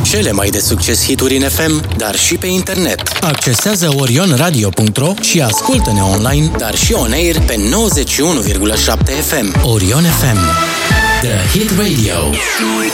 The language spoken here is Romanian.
Cele mai de succes hituri în FM, dar și pe internet. Accesează orionradio.ro și ascultă-ne online, dar și on air pe 91,7 FM. Orion FM. The Hit Radio.